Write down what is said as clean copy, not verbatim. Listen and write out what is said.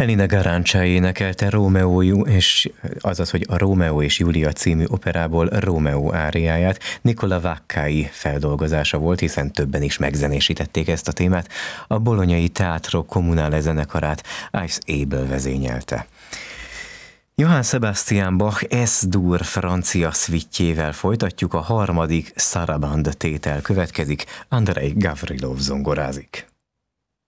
Elina Garancsa énekelte a Rómeó és Júlia című operából Rómeó áriáját. Nicola Vaccai feldolgozása volt, hiszen többen is megzenésítették ezt a témát. A bolonyai Teatro Comunale zenekarát Yves Abel vezényelte. Johann Sebastian Bach S-dur francia szvittjével folytatjuk, a harmadik Sarabande tétel következik, Andrei Gavrilov zongorázik.